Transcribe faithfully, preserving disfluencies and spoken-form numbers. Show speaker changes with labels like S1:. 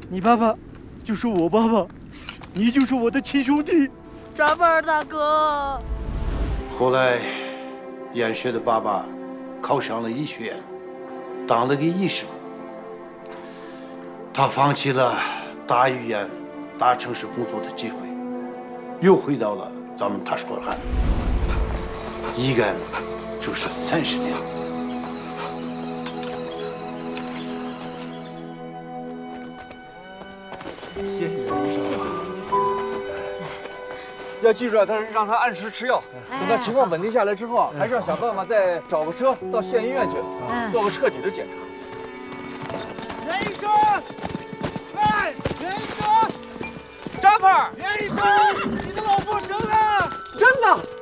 S1: 你爸爸就是我爸爸，你就是我的亲兄弟。
S2: 扎本儿大哥。
S3: 后来，严雪的爸爸考上了医学院，当了个医生。他放弃了大医院、大城市工作的机会，又回到了咱们塔什可汗，一干就是三十年。
S1: 谢谢袁医生，
S2: 谢谢袁医生。
S4: 要记住啊，他是让他按时吃药，等他情况稳定下来之后啊，还是要想办法再找个车到县医院去，做个彻底的检查。
S1: 袁医生，哎，袁医生，
S4: 扎普尔，
S1: 袁医生，你的老婆生了，
S4: 真的。